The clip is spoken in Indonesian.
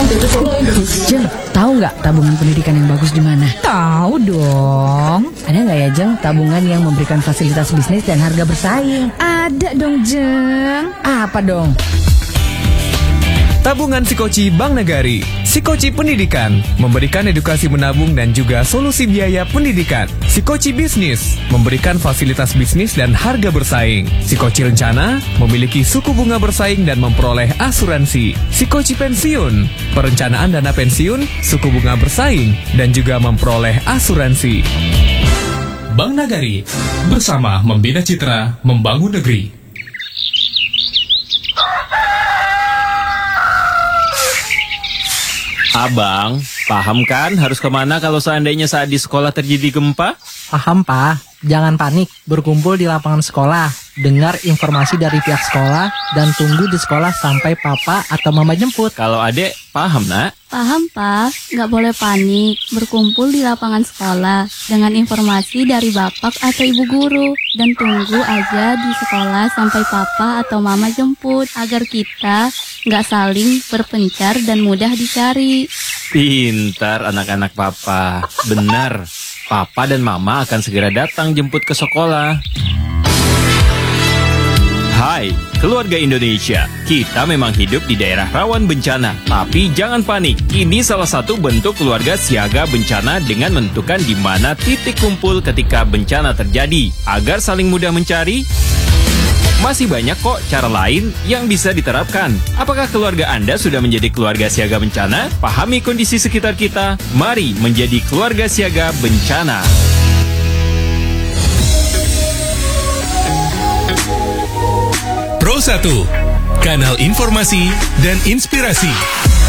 Jeng, tahu nggak tabungan pendidikan yang bagus di mana? Tahu dong. Ada nggak ya, Jeng, tabungan yang memberikan fasilitas bisnis dan harga bersaing? Ada dong, Jeng. Apa dong? Tabungan Sikoci Bank Nagari. Sikoci Pendidikan memberikan edukasi menabung dan juga solusi biaya pendidikan. Sikoci Bisnis memberikan fasilitas bisnis dan harga bersaing. Sikoci Rencana memiliki suku bunga bersaing dan memperoleh asuransi. Sikoci Pensiun, perencanaan dana pensiun, suku bunga bersaing dan juga memperoleh asuransi. Bank Nagari, bersama membina citra, membangun negeri. Abang, paham kan harus kemana kalau seandainya saat di sekolah terjadi gempa? Paham, Pak. Jangan panik, berkumpul di lapangan sekolah, dengar informasi dari pihak sekolah, dan tunggu di sekolah sampai papa atau mama jemput. Kalau adek, paham nak? Paham, Pak. Nggak boleh panik. Berkumpul di lapangan sekolah dengan informasi dari bapak atau ibu guru. Dan tunggu aja di sekolah sampai papa atau mama jemput. Agar kita nggak saling berpencar dan mudah dicari. Pintar anak-anak papa. Benar, papa dan mama akan segera datang jemput ke sekolah. Hai, keluarga Indonesia. Kita memang hidup di daerah rawan bencana. Tapi jangan panik. Ini salah satu bentuk keluarga siaga bencana dengan menentukan di mana titik kumpul ketika bencana terjadi. Agar saling mudah mencari, masih banyak kok cara lain yang bisa diterapkan. Apakah keluarga Anda sudah menjadi keluarga siaga bencana? Pahami kondisi sekitar kita. Mari menjadi keluarga siaga bencana. Pro 1, kanal informasi dan inspirasi.